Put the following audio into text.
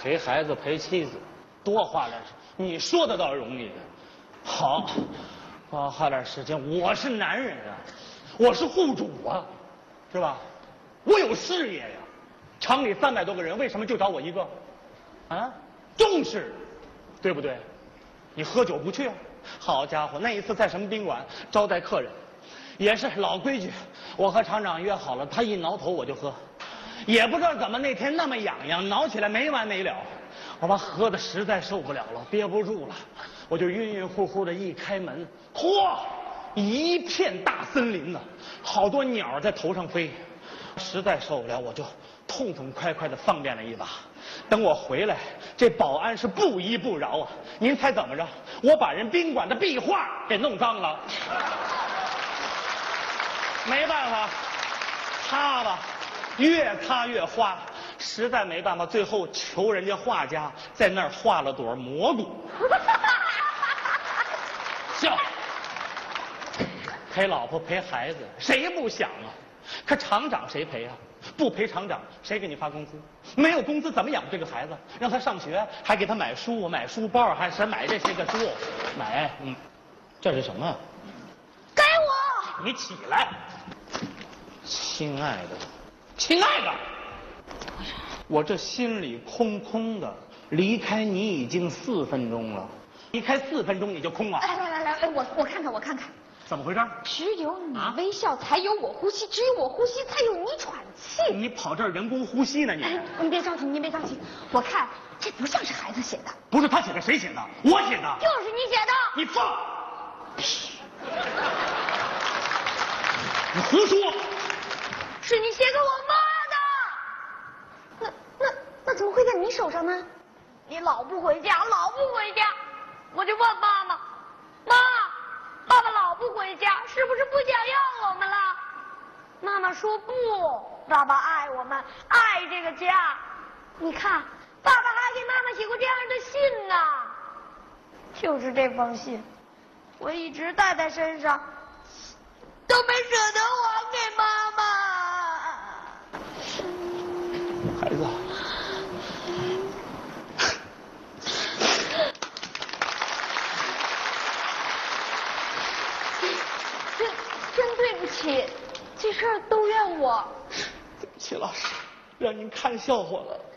陪孩子陪妻子，多花点时间。你说的倒是容易的。好，多花点时间。我是男人啊，我是户主啊，是吧？我有事业呀。厂里300多个人，为什么就找我一个？啊，重视，对不对？你喝酒不去啊？好家伙，那一次在什么宾馆招待客人，也是老规矩，我和厂长约好了，他一挠头我就喝，也不知道怎么那天那么痒痒，挠起来没完没了，我把喝的实在受不了了，憋不住了，我就晕晕乎乎的一开门，嚯，一片大森林呢，好多鸟在头上飞，实在受不了，我就痛痛快快的放便了一把。等我回来，这保安是不依不饶啊！您猜怎么着？我把人宾馆的壁画给弄脏了，没办法，擦吧，越擦越花，实在没办法，最后求人家画家在那儿画了朵蘑菇。笑，陪老婆陪孩子，谁不想啊？可厂长谁陪啊？不陪厂长，谁给你发工资？没有工资怎么养这个孩子？让他上学，还给他买书、买书包，还是买这些个书，买，这是什么？ 给我！ 你起来，亲爱的，亲爱的，我这心里空空的，离开你已经4分钟了，离开4分钟你就空了。 来，我看看。 怎么回事？ 只有你微笑，才有我呼吸；只有我呼吸，才有你喘气。 你跑这儿人工呼吸呢？ 您别着急，您别着急。我看这不像是孩子写的。 不是他写的，谁写的？我写的。 就是你写的。 你放屁！你胡说！ 是你写给我妈的。那怎么会在你手上呢？你老不回家，我就问妈妈，爸爸老不回家，是不是不想要我们了？妈妈说不，爸爸爱我们，爱这个家。你看，爸爸还给妈妈写过这样的信呢。就是这封信，我一直带在身上，都没舍得还给妈妈。 孩子。 真对不起，这事儿都怨我。 对不起，老师，让您看笑话了。